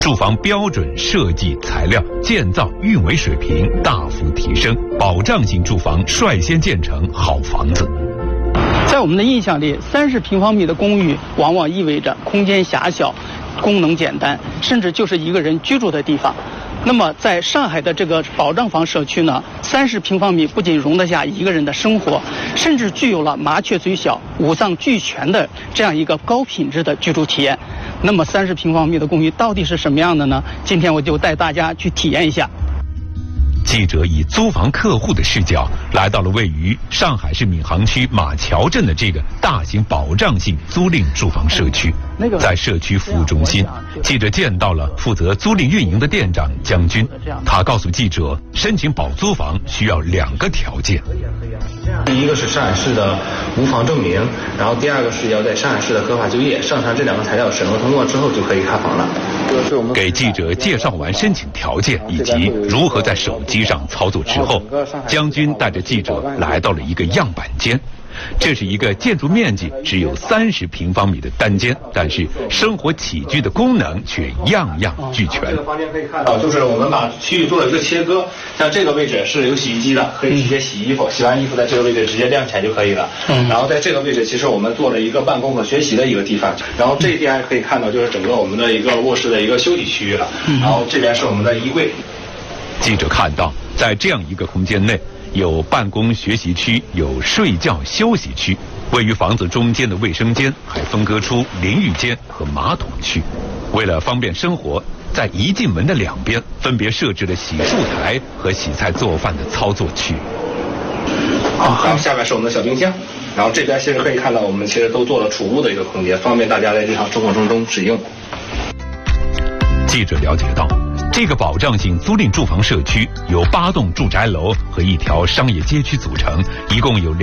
住房标准设计、材料、建造、运维水平大幅提升，保障性住房率先建成好房子。 在我们的印象里，30平方米的公寓往往意味着空间狭小、功能简单，甚至就是一个人居住的地方。那么在上海的这个保障房社区呢，30平方米不仅容得下一个人的生活，甚至具有了麻雀虽小、五脏俱全的这样一个高品质的居住体验。那么30平方米的公寓到底是什么样的呢？今天我就带大家去体验一下。 记者以租房客户的视角来到了位于上海市闵行区马桥镇的这个大型保障性租赁住房社区。在社区服务中心，记者见到了负责租赁运营的店长江军。他告诉记者，申请保租房需要2个条件。 第一个是上海市的无房证明，然后第二个是要在上海市的合法就业，上传这2个材料审核通过之后就可以开房了。 给记者介绍完申请条件以及如何在手机上操作之后，江军带着记者来到了一个样板间。这是一个建筑面积只有30平方米的单间，但是生活起居的功能却样样俱全。 这个房间可以看到，就是我们把区域做了一个切割，像这个位置是有洗衣机的，可以直接洗衣服，洗完衣服在这个位置直接晾起来就可以了。然后在这个位置，其实我们做了一个办公和学习的一个地方。然后这一边可以看到，就是整个我们的一个卧室的一个休息区域了。然后这边是我们的衣柜。 记者看到，在这样一个空间内，有办公学习区，有睡觉休息区，位于房子中间的卫生间还分割出淋浴间和马桶区。为了方便生活，在一进门的2边分别设置了洗漱台和洗菜做饭的操作区。 然后下面是我们的小冰箱，然后这边其实可以看到，我们其实都做了储物的一个空间，方便大家在日常生活中使用。 记者了解到，这个保障性租赁住房社区由8栋住宅楼和1条商业街区组成，一共有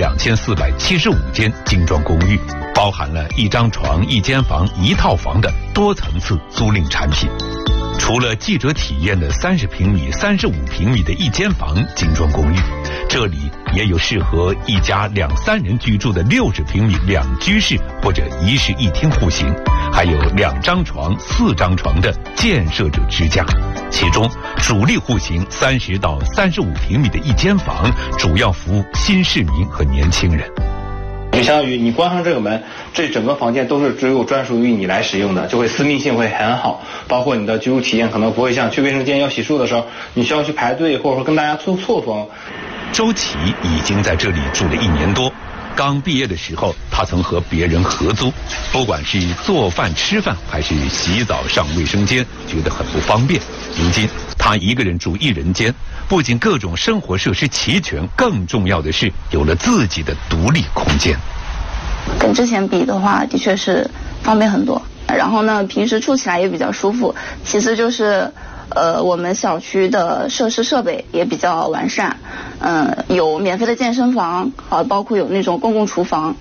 2475间精装公寓，包含了1张床、1间房、1套房的多层次租赁产品。除了记者体验的30平米、35平米的1间房精装公寓，这里也有适合一家2、3人居住的60平米2居室或者1室1厅户型，还有2张床、4张床的建设者之家。其中主力户型30到35平米的1间房，主要服务新市民和年轻人。 就相当于你关上这个门，这整个房间都是只有专属于你来使用的，就会私密性会很好，包括你的居住体验可能不会像去卫生间要洗漱的时候，你需要去排队，或者说跟大家错峰。 周琦已经在这里住了1年多。刚毕业的时候，他曾和别人合租，不管是做饭吃饭还是洗澡上卫生间，觉得很不方便。如今他一个人住1人间，不仅各种生活设施齐全，更重要的是有了自己的独立空间。 跟之前比的话，的确是方便很多。然后呢，平时住起来也比较舒服。其次就是我们小区的设施设备也比较完善，有免费的健身房，包括有那种公共厨房。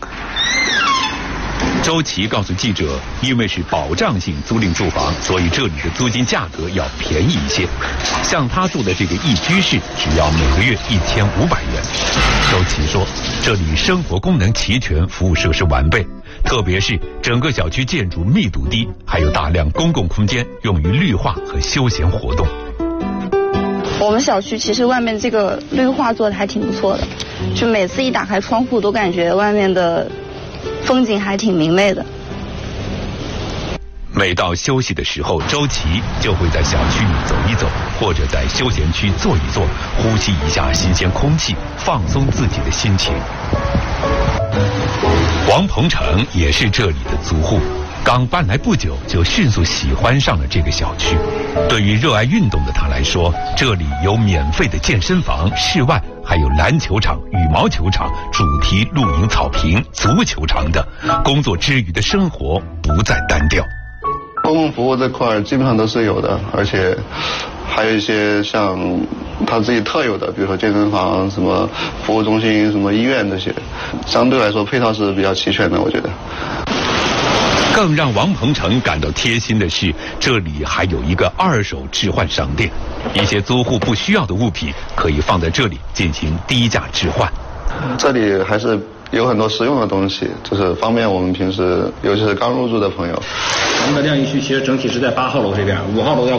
周琦告诉记者，因为是保障性租赁住房，所以这里的租金价格要便宜一些。像他住的这个1居室，只要每个月1500元。周琦说，这里生活功能齐全，服务设施完备，特别是整个小区建筑密度低，还有大量公共空间用于绿化和休闲活动。 我们小区其实外面这个绿化做的还挺不错的，就每次一打开窗户都感觉外面的风景还挺明媚的。 每到休息的时候，周琦就会在小区里走一走，或者在休闲区坐一坐，呼吸一下新鲜空气，放松自己的心情。王鹏程也是这里的租户，刚搬来不久就迅速喜欢上了这个小区。对于热爱运动的他来说，这里有免费的健身房，室外还有篮球场、羽毛球场、主题露营草坪、足球场等，工作之余的生活不再单调。 公共服务这块基本上都是有的，而且还有一些像他自己特有的，比如说健身房、什么服务中心、什么医院这些，相对来说配套是比较齐全的，我觉得。 更让王鹏程感到贴心的是，这里还有一个2手置换商店，一些租户不需要的物品可以放在这里进行低价置换。 这里还是有很多实用的东西，就是方便我们平时，尤其是刚入住的朋友。 咱们的晾衣区其实整体是在8号楼这边，5号楼要